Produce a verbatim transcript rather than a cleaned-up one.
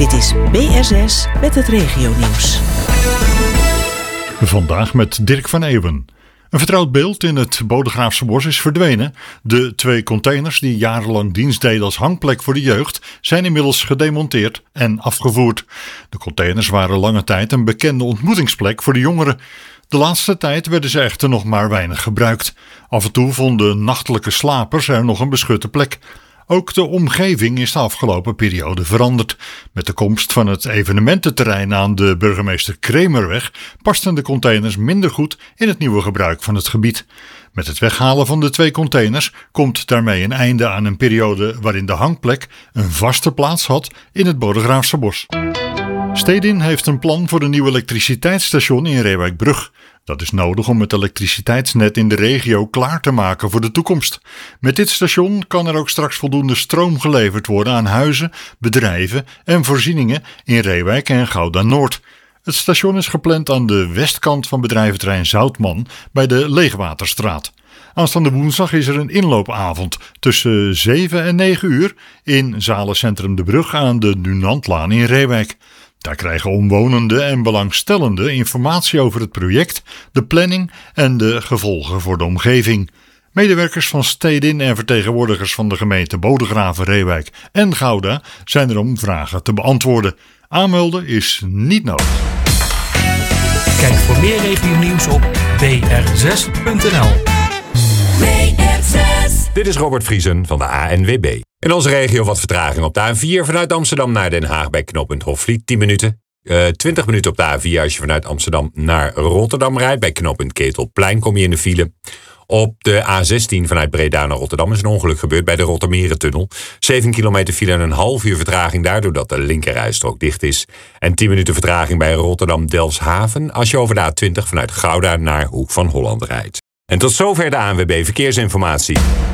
Dit is B R zes met het regionieuws. Vandaag met Dirk van Eeuwen. Een vertrouwd beeld in het Bodegraafse bos is verdwenen. De twee containers die jarenlang dienst deden als hangplek voor de jeugd zijn inmiddels gedemonteerd en afgevoerd. De containers waren lange tijd een bekende ontmoetingsplek voor de jongeren. De laatste tijd werden ze echter nog maar weinig gebruikt. Af en toe vonden nachtelijke slapers er nog een beschutte plek. Ook de omgeving is de afgelopen periode veranderd. Met de komst van het evenemententerrein aan de Burgemeester Kremerweg pasten de containers minder goed in het nieuwe gebruik van het gebied. Met het weghalen van de twee containers komt daarmee een einde aan een periode waarin de hangplek een vaste plaats had in het Bodegraafse bos. Stedin heeft een plan voor een nieuw elektriciteitsstation in Reeuwijkbrug. Dat is nodig om het elektriciteitsnet in de regio klaar te maken voor de toekomst. Met dit station kan er ook straks voldoende stroom geleverd worden aan huizen, bedrijven en voorzieningen in Reeuwijk en Gouda Noord. Het station is gepland aan de westkant van bedrijventerrein Zoutman bij de Leegwaterstraat. Aanstaande woensdag is er een inloopavond tussen zeven en negen uur in Zalencentrum De Brug aan de Dunantlaan in Reeuwijk. Daar krijgen omwonenden en belangstellenden informatie over het project, de planning en de gevolgen voor de omgeving. Medewerkers van Stedin en vertegenwoordigers van de gemeente Bodegraven, Reeuwijk en Gouda zijn er om vragen te beantwoorden. Aanmelden is niet nodig. Kijk voor meer regionieuws op b r zes punt n l. B R zes. Dit is Robert Vriesen van de A N W B. In onze regio wat vertraging op de A vier vanuit Amsterdam naar Den Haag bij knooppunt Hofvliet tien minuten. Uh, twintig minuten op de A vier als je vanuit Amsterdam naar Rotterdam rijdt. Bij knooppunt Ketelplein kom je in de file. Op de A zestien vanuit Breda naar Rotterdam is een ongeluk gebeurd bij de Rottermerentunnel. zeven kilometer file en een half uur vertraging daardoor dat de linkerrijstrook dicht is. En tien minuten vertraging bij Rotterdam-Delfshaven als je over de A twintig vanuit Gouda naar Hoek van Holland rijdt. En tot zover de A N W B Verkeersinformatie.